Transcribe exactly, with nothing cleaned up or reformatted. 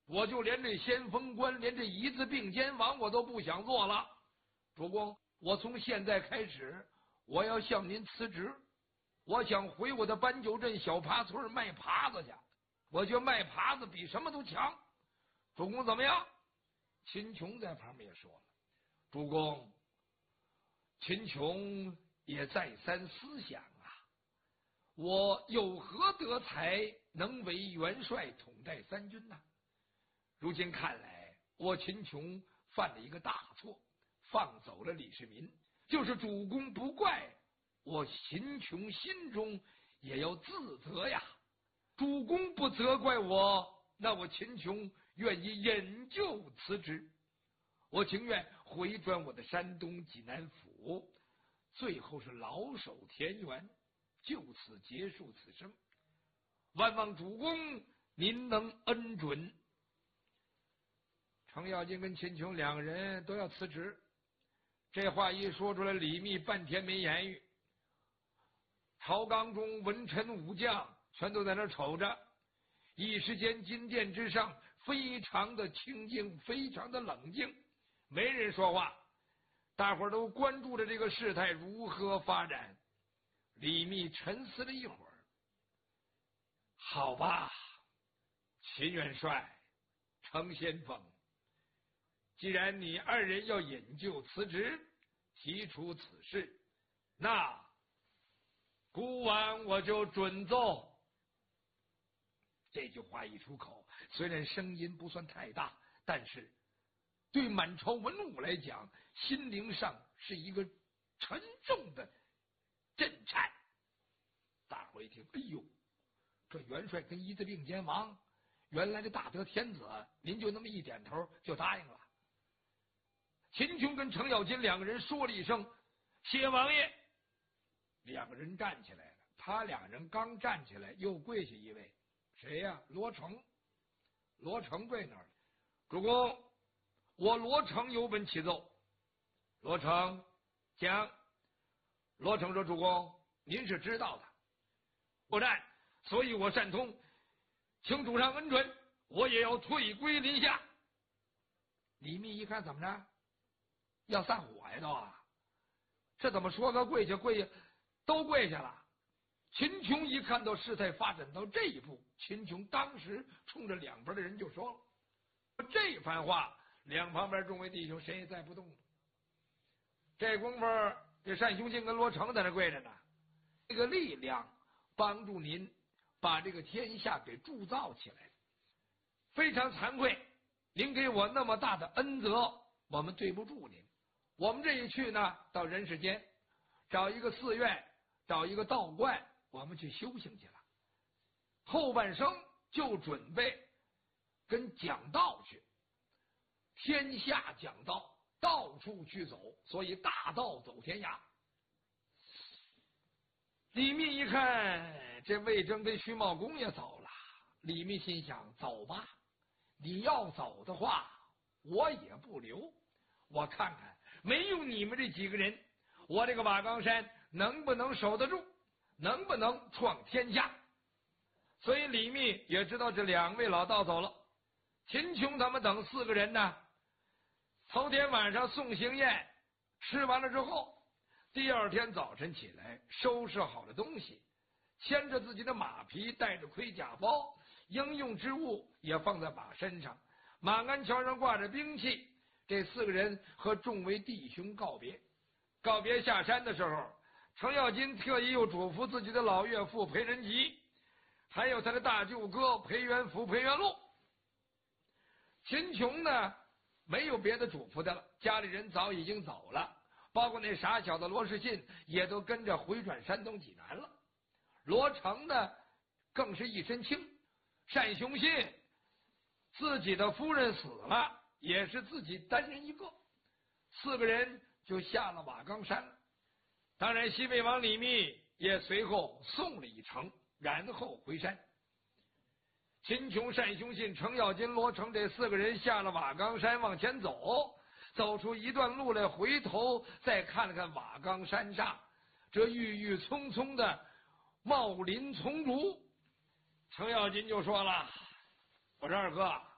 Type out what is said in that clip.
我就连这先锋官，连这一字并肩王我都不想做了。主公，我从现在开始，我要向您辞职，我想回我的斑鸠镇小爬村卖耙子去。我觉得卖耙子比什么都强。主公怎么样？秦琼在旁边也说了，主公，秦琼也再三思想啊，我有何德才能为元帅统带三军呢？如今看来，我秦琼犯了一个大错，放走了李世民，就是主公不怪，我秦琼心中也要自责呀。主公不责怪我，那我秦琼愿意引咎辞职，我情愿回转我的山东济南府，最后是老守田园，就此结束此生。万望主公您能恩准。程咬金跟秦琼两个人都要辞职，这话一说出来，李密半天没言语。朝纲中文臣武将全都在那瞅着，一时间金殿之上非常的清静，非常的冷静，没人说话，大伙儿都关注着这个事态如何发展。李密沉思了一会儿，好吧，秦元帅，程先锋，既然你二人要引咎辞职，提出此事，那孤王我就准奏。这句话一出口，虽然声音不算太大，但是对满朝文武来讲，心灵上是一个沉重的震颤。大伙一听，哎呦，这元帅跟一字并肩王，原来的大德天子，您就那么一点头就答应了。秦琼跟程咬金两个人说了一声谢王爷，两个人站起来了。他两人刚站起来，又跪下一位，谁呀？罗成。罗成跪那儿了，主公，我罗成有本启奏。罗成讲。罗成说，主公您是知道的，不然所以我擅通，请主上恩准，我也要退归临下。李密一看，怎么着，要散伙呀都啊？这怎么说个跪下跪下都跪下了？秦琼一看到事态发展到这一步，秦琼当时冲着两边的人就说了这番话，两旁边众位弟兄谁也再不动了。这功夫，这单雄信跟罗成在那跪着呢。这个力量帮助您把这个天下给铸造起来，非常惭愧，您给我那么大的恩泽，我们对不住您。我们这一去呢，到人世间找一个寺院，找一个道观，我们去修行去了。后半生就准备跟讲道去，天下讲道，到处去走，所以大道走天涯。李密一看，这魏征跟徐茂公也走了，李密心想，走吧，你要走的话，我也不留。我看看没有你们这几个人，我这个瓦岗山能不能守得住，能不能创天下。所以李密也知道这两位老道走了，秦琼他们等四个人呢，头天晚上送行宴吃完了之后，第二天早晨起来，收拾好了东西，牵着自己的马匹，带着盔甲包，应用之物也放在马身上，马鞍桥上挂着兵器。这四个人和众位弟兄告别，告别下山的时候，程咬金特意又嘱咐自己的老岳父裴仁吉，还有他的大舅哥裴元福、裴元禄。秦琼呢，没有别的嘱咐的了，家里人早已经走了，包括那傻小子罗士信也都跟着回转山东济南了。罗成呢，更是一身轻。单雄信自己的夫人死了，也是自己单人一个，四个人就下了瓦岗山了。当然西魏王李密也随后送了一程，然后回山。秦琼、单雄信、程咬金、罗成这四个人下了瓦岗山往前走，走出一段路来，回头再看了看瓦岗山上这郁郁葱葱的茂林丛竹，程咬金就说了，我说二哥，